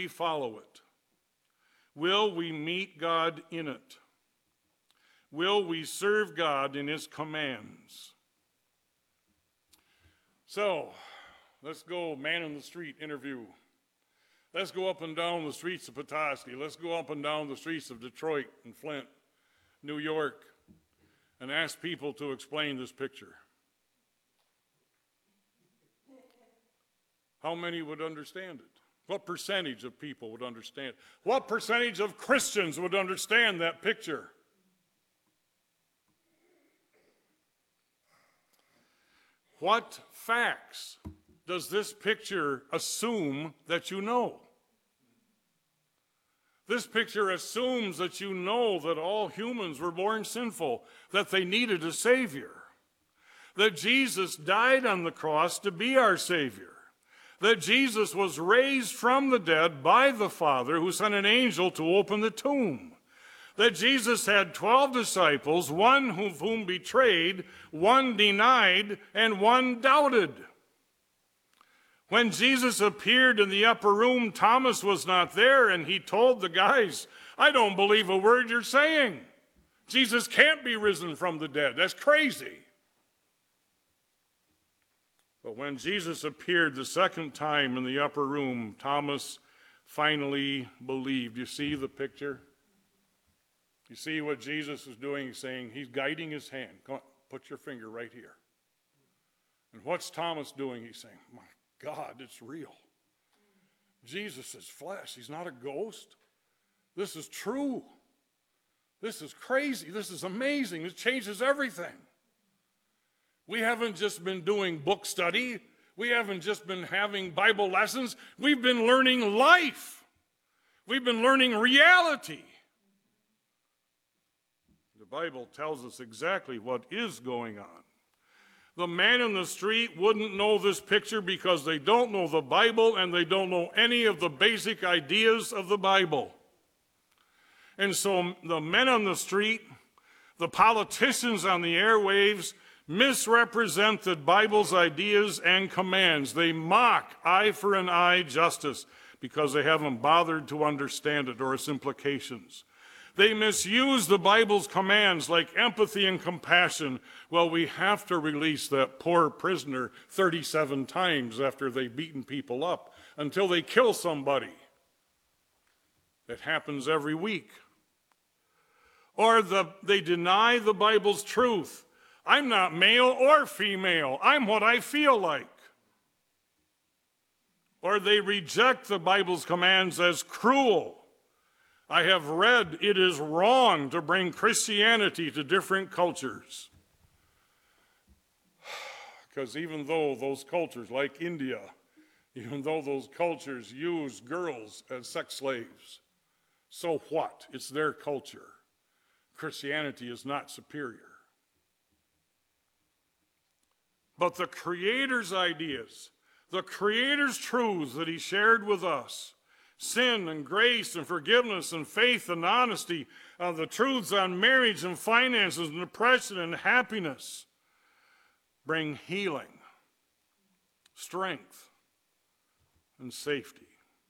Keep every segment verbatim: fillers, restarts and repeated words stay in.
we follow it? Will we meet God in it? Will we serve God in his commands? So, let's go man in the street interview. Let's go up and down the streets of Petoskey. Let's go up and down the streets of Detroit and Flint, New York, and ask people to explain this picture. How many would understand it? What percentage of people would understand? What percentage of Christians would understand that picture? What facts does this picture assume that you know? This picture assumes that you know that all humans were born sinful, that they needed a Savior, that Jesus died on the cross to be our Savior, that Jesus was raised from the dead by the Father who sent an angel to open the tomb, that Jesus had twelve disciples, one of whom betrayed, one denied, and one doubted. When Jesus appeared in the upper room, Thomas was not there, and he told the guys, I don't believe a word you're saying. Jesus can't be risen from the dead. That's crazy. But when Jesus appeared the second time in the upper room, Thomas finally believed. You see the picture? You see what Jesus is doing? He's saying, he's guiding his hand. Come on, put your finger right here. And what's Thomas doing? He's saying, my God, it's real. Jesus is flesh. He's not a ghost. This is true. This is crazy. This is amazing. This changes everything. We haven't just been doing book study. We haven't just been having Bible lessons. We've been learning life. We've been learning reality. The Bible tells us exactly what is going on. The man in the street wouldn't know this picture because they don't know the Bible and they don't know any of the basic ideas of the Bible. And so the men on the street, the politicians on the airwaves, misrepresent the Bible's ideas and commands. They mock eye for an eye justice because they haven't bothered to understand it or its implications. They misuse the Bible's commands like empathy and compassion. Well, we have to release that poor prisoner thirty-seven times after they've beaten people up until they kill somebody. That happens every week. Or the, they deny the Bible's truth. I'm not male or female. I'm what I feel like. Or they reject the Bible's commands as cruel. I have read it is wrong to bring Christianity to different cultures. Because even though those cultures, like India, even though those cultures use girls as sex slaves, so what? It's their culture. Christianity is not superior. But the Creator's ideas, the Creator's truths that he shared with us, sin and grace and forgiveness and faith and honesty, uh, the truths on marriage and finances and depression and happiness, bring healing, strength, and safety.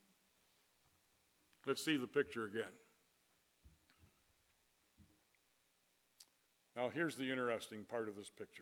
Let's see the picture again. Now here's the interesting part of this picture.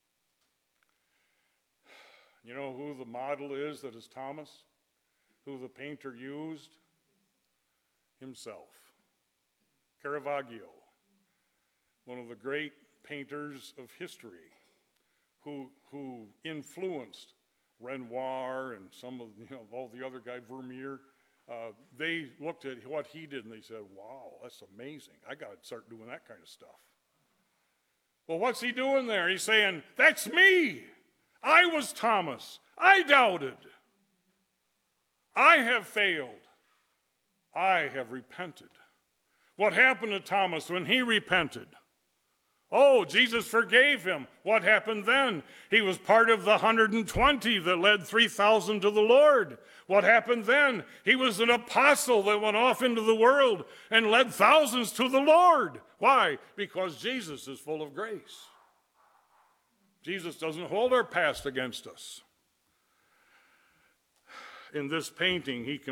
You know who the model is that is Thomas? Who the painter used? Himself. Caravaggio, one of the great painters of history, who, who influenced Renoir and some of you know, all the other guys, Vermeer. Uh, they looked at what he did and they said, wow, that's amazing. I got to start doing that kind of stuff. Well, what's he doing there? He's saying, that's me. I was Thomas. I doubted. I have failed. I have repented. What happened to Thomas when he repented? Oh, Jesus forgave him. What happened then? He was part of the one hundred twenty that led three thousand to the Lord. What happened then? He was an apostle that went off into the world and led thousands to the Lord. Why? Because Jesus is full of grace. Jesus doesn't hold our past against us. In this painting, he can